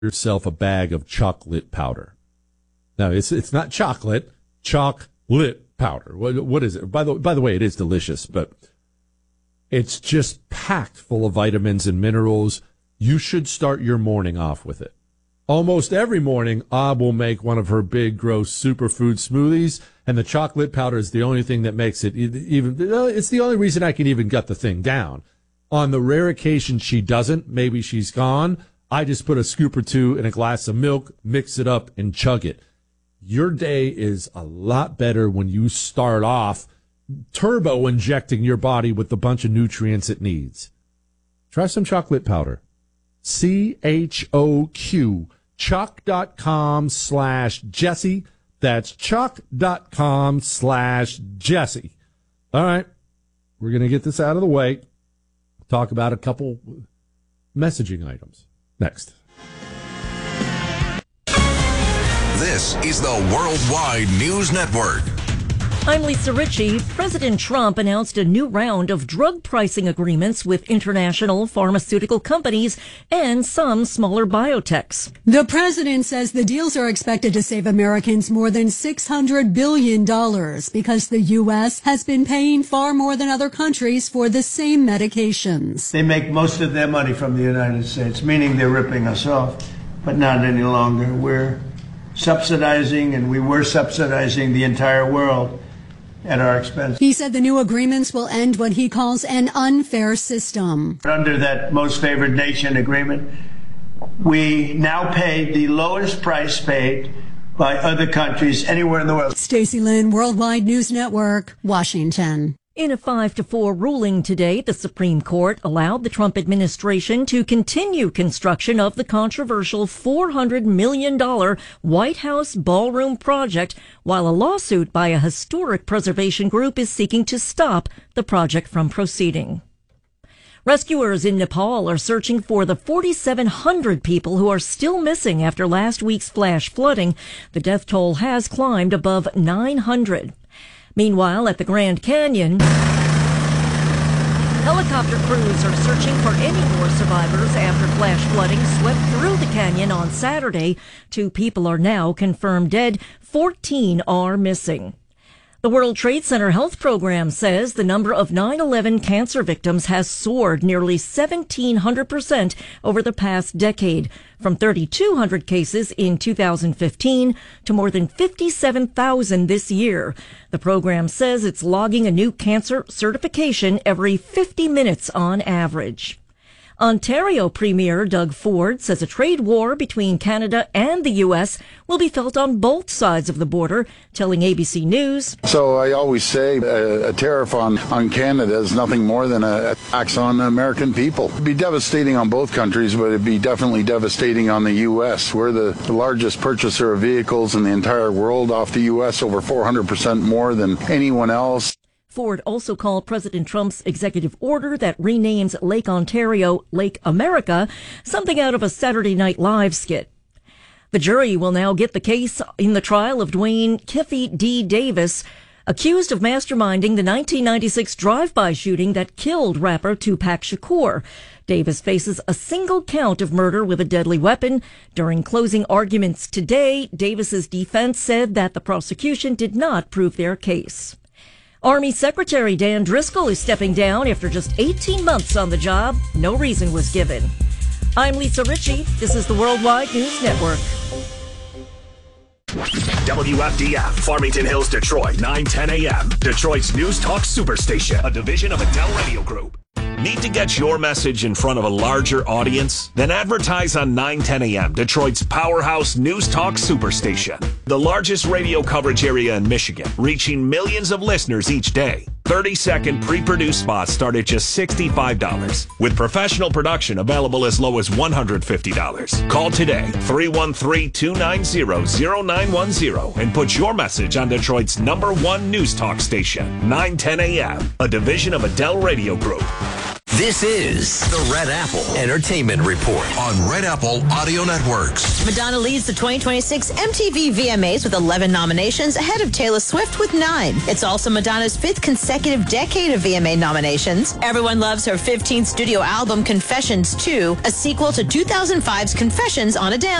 yourself a bag of chocolate powder. Now, it's not chocolate, chocolate powder. What is it? By the way, it is delicious, but it's just packed full of vitamins and minerals. You should start your morning off with it. Almost every morning, Ab will make one of her big, gross superfood smoothies, and the chocolate powder is the only thing that makes it even. It's the only reason I can even gut the thing down. On the rare occasion she doesn't, maybe she's gone, I just put a scoop or two in a glass of milk, mix it up, and chug it. Your day is a lot better when you start off turbo injecting your body with the bunch of nutrients it needs. Try some chocolate powder. CHOQ. Chuck.com/Jesse. That's Chuck.com/Jesse. All right. We're going to get this out of the way. Talk about a couple messaging items next. This is the Worldwide News Network. I'm Lisa Ritchie. President Trump announced a new round of drug pricing agreements with international pharmaceutical companies and some smaller biotechs. The president says the deals are expected to save Americans more than $600 billion because the U.S. has been paying far more than other countries for the same medications. They make most of their money from the United States, meaning they're ripping us off, but not any longer. We're subsidizing, and we were subsidizing the entire world at our expense. He said the new agreements will end what he calls an unfair system. Under that most favored nation agreement, we now pay the lowest price paid by other countries anywhere in the world. Stacey Lynn, Worldwide News Network, Washington. In a 5-4 ruling today, the Supreme Court allowed the Trump administration to continue construction of the controversial $400 million White House ballroom project, while a lawsuit by a historic preservation group is seeking to stop the project from proceeding. Rescuers in Nepal are searching for the 4,700 people who are still missing after last week's flash flooding. The death toll has climbed above 900. Meanwhile, at the Grand Canyon, helicopter crews are searching for any more survivors after flash flooding swept through the canyon on Saturday. 2 people are now confirmed dead. 14 are missing. The World Trade Center Health Program says the number of 9/11 cancer victims has soared nearly 1,700% over the past decade, from 3,200 cases in 2015 to more than 57,000 this year. The program says it's logging a new cancer certification every 50 minutes on average. Ontario Premier Doug Ford says a trade war between Canada and the U.S. will be felt on both sides of the border, telling ABC News. So I always say a tariff on Canada is nothing more than a tax on the American people. It'd be devastating on both countries, but it'd be definitely devastating on the U.S. We're the largest purchaser of vehicles in the entire world off the U.S., over 400% more than anyone else. Ford also called President Trump's executive order that renames Lake Ontario Lake America something out of a Saturday Night Live skit. The jury will now get the case in the trial of Dwayne Kiffy D. Davis, accused of masterminding the 1996 drive-by shooting that killed rapper Tupac Shakur. Davis faces a single count of murder with a deadly weapon. During closing arguments today, Davis's defense said that the prosecution did not prove their case. Army Secretary Dan Driscoll is stepping down after just 18 months on the job. No reason was given. I'm Lisa Ritchie. This is the Worldwide News Network. WFDF, Farmington Hills, Detroit, 9:10 a.m. Detroit's News Talk Superstation, a division of Adele Radio Group. Need to get your message in front of a larger audience? Then advertise on 9:10 a.m., Detroit's powerhouse News Talk Superstation. The largest radio coverage area in Michigan, reaching millions of listeners each day. 30-second pre-produced spots start at just $65, with professional production available as low as $150. Call today, 313-290-0910, and put your message on Detroit's #1 News Talk station, 9:10 a.m., a division of Adele Radio Group. This is the Red Apple Entertainment Report on Red Apple Audio Networks. Madonna leads the 2026 MTV VMAs with 11 nominations, ahead of Taylor Swift with 9. It's also Madonna's 5th consecutive decade of VMA nominations. Everyone loves her 15th studio album, Confessions 2, a sequel to 2005's Confessions on a Dance